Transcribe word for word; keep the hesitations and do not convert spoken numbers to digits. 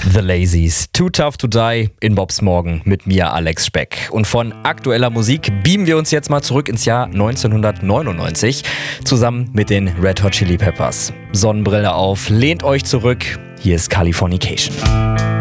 The Lazies, Too Tough to Die in Bobs Morgen mit mir, Alex Speck. Und von aktueller Musik beamen wir uns jetzt mal zurück ins Jahr neunzehnhundertneunundneunzig, zusammen mit den Red Hot Chili Peppers. Sonnenbrille auf, lehnt euch zurück, hier ist Californication.